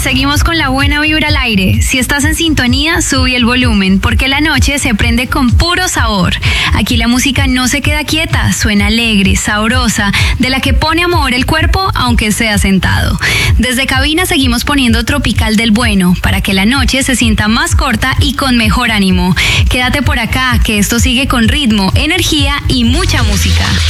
Seguimos con la buena vibra al aire. Si estás en sintonía, sube el volumen, porque la noche se prende con puro sabor. Aquí la música no se queda quieta, suena alegre, sabrosa, de la que pone a mover el cuerpo aunque sea sentado. Desde cabina seguimos poniendo tropical del bueno, para que la noche se sienta más corta y con mejor ánimo. Quédate por acá, que esto sigue con ritmo, energía y mucha música.